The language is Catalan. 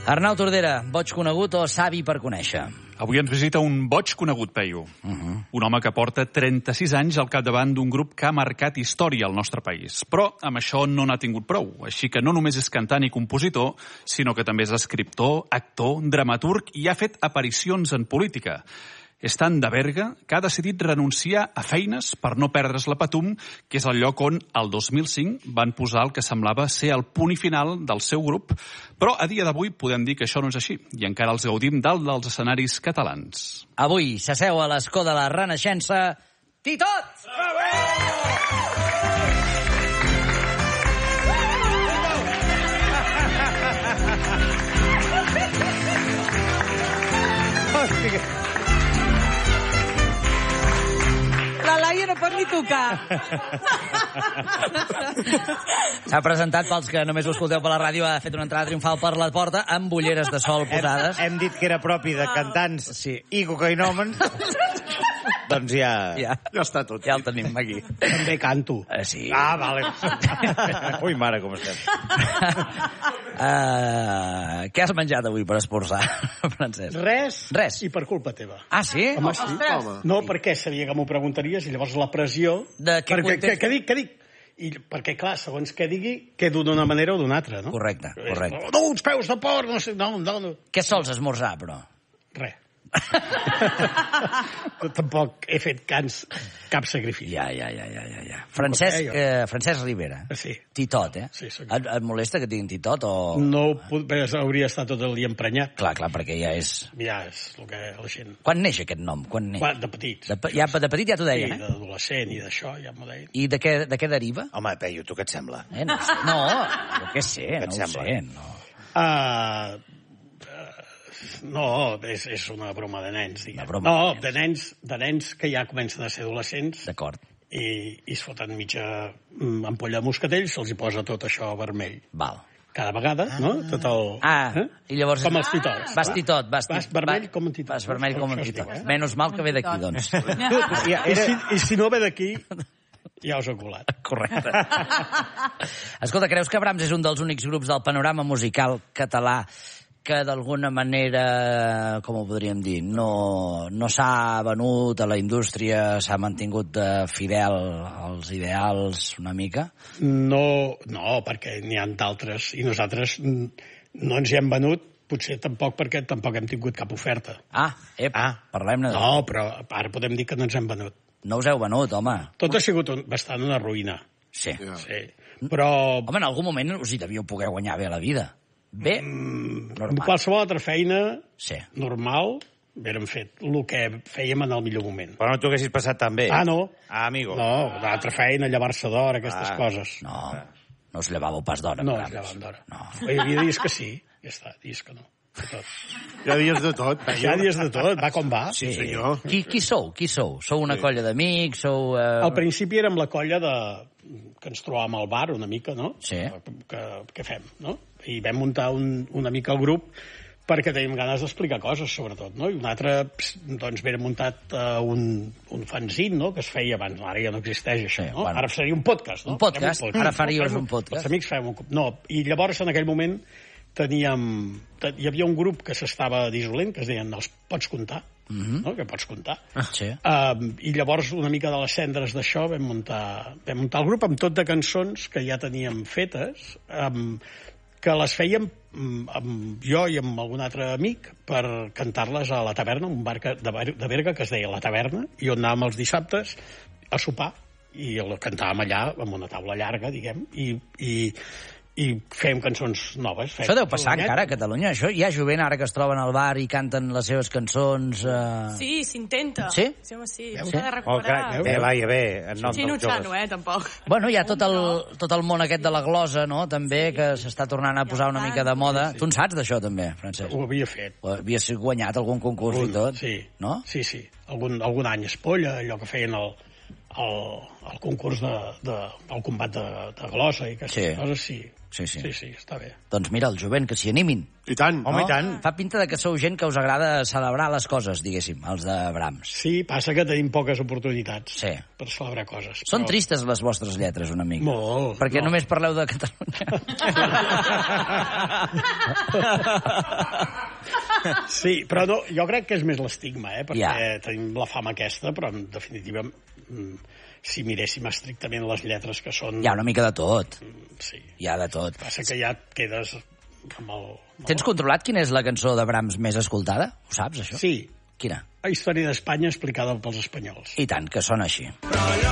Arnau Tordera, boig conegut o savi per conèixer? Avui ens visita un boig conegut, Peyu. Un home que porta 36 anys al capdavant d'un grup que ha marcat història al nostre país. Però amb això no n'ha tingut prou. Així que no només és cantant i compositor, sinó que també és escriptor, actor, dramaturg i ha fet aparicions en política. És tant de verga que ha decidit renunciar a feines per no perdre's la Patum, que és el lloc on, el 2005, van posar el que semblava ser el punt i final del seu grup. Però a dia d'avui podem dir que això no és així, i encara els gaudim dalt dels escenaris catalans. Avui s'asseu a l'escó de la Renaixença Titot! La Laia no pot ni tocar. S'ha presentat, pels que només ho escolteu per la ràdio, ha fet una entrada triomfal per la porta amb ulleres de sol posades. Hem dit que era propi de cantants i cocainòmens. Doncs ja està tot. Ja el tenim aquí. També canto. Sí. Ah, vale. Ui, mare, com estem. Què has menjat avui per esforçar, Francesc? Res. I per culpa teva. Ah, sí? Home, sí. No, perquè sabia que m'ho preguntaries i llavors la pressió... De què context? Què dic? I perquè, clar, segons què digui, quedo d'una manera o d'una altra, no? Correcte. No, uns peus de porc, no sé... No. Què sols esmorzar, però? Res. Tampoc he fet cap sacrifici. Ja. Francesc Rivera. Sí. Titot, eh? Sí, et molesta que diguin Titot o...? No, hauria estat tot el dia emprenyat. Clar, perquè ja és... Ja és el que la gent... Quan neix aquest nom? De petit. De petit ja t'ho deien, eh? Sí, d'adolescent i d'això, ja m'ho deien. I de què deriva? Home, Peyu, tu què et sembla? No, jo què sé, no ho sé. No, és una broma de nens, diguem. De nens que ja comencen a ser adolescents. D'acord. I es foten mitja ampolla de moscatell, se'ls hi posa tot això vermell. Val. Cada vegada, no? Tot el... I llavors... Com els titots. Vas titot. Vas vermell com un titot. Vas vermell com un titot. Menys mal que ve d'aquí, doncs. I si no ve d'aquí... Ja us he colat. Correcte. Escolta, creus que Brahms és un dels únics grups del panorama musical català que d'alguna manera, com ho podríem dir, no s'ha venut a la indústria, s'ha mantingut fidel als ideals una mica? No, perquè n'hi ha d'altres, i nosaltres no ens hi hem venut, potser tampoc perquè tampoc hem tingut cap oferta. Parlem-ne. No, però ara podem dir que no ens hem venut. No us heu venut, home. Tot ha sigut bastant una ruïna. Sí. Però... Home, en algun moment us hi devíeu poder guanyar bé la vida. Bé, normal. Qualsevol altra feina normal haguérem fet el que fèiem en el millor moment. Però no t'ho haguessis passat tan bé. No. Amigo. No, l'altra feina, llevar-se d'hora, aquestes coses. No us llevàveu pas d'hora. No us llevàvem d'hora. Hi havia dies que sí, ja està, dies que no. Hi ha dies de tot. Hi ha dies de tot, va com va. Sí, senyor. Qui sou? Sou una colla d'amics? Al principi érem la colla que ens trobàvem al bar una mica, no? Sí. Què fem, no? I vam muntar una mica el grup perquè teníem ganes d'explicar coses, sobretot, no? I un altre, doncs, vam muntat un fanzine, no?, que es feia abans. Ara ja no existeix, això, no? Ara seria un podcast, no? Un podcast? Ara faríeu un podcast? Els amics fèiem un... No, i llavors, en aquell moment, hi havia un grup que s'estava dissolent, que es deien Els Pots Comptar, no? Que pots comptar. I llavors, una mica de les cendres d'això, vam muntar el grup amb tot de cançons que ja teníem fetes, que les fèiem jo i amb algun altre amic per cantar-les a la taverna, un bar de Berga que es deia La Taverna, i on anàvem els dissabtes a sopar, i el cantàvem allà amb una taula llarga, diguem, i fèiem cançons noves. Això deu passar encara a Catalunya, això? Hi ha jovent ara que es troben al bar i canten les seves cançons... Sí, s'intenta. Sí? Sí, home, sí. S'ha de recuperar. Bé, Laia, bé. Sí, no xano, tampoc. Bueno, hi ha tot el món aquest de la glosa, no?, també, que s'està tornant a posar una mica de moda. Tu en saps d'això, també, Francesc? Ho havia fet. Havies guanyat algun concurs i tot? Sí. No? Sí. Algun any Espolla, allò que feien el concurs del combat de glosa i aquestes coses, sí. Sí, està bé. Doncs mira, el jovent, que s'hi animin. I tant. Home, i tant. Fa pinta de que sou gent que us agrada celebrar les coses, diguéssim, els de Brahms. Sí, passa que tenim poques oportunitats per celebrar coses. Són tristes les vostres lletres, una mica. Molt. Perquè només parleu de Catalunya. Sí, però no, jo crec que és més l'estigma, perquè tenim la fama aquesta, però en definitiva, si miréssim estrictament les lletres que són... Hi ha una mica de tot. Sí. Hi ha de tot. Passa que ja et quedes amb el... Tens controlat quina és la cançó de Brahms més escoltada? Ho saps, això? Sí. Quina? La història d'Espanya explicada pels espanyols. I tant, que sona així. Però allò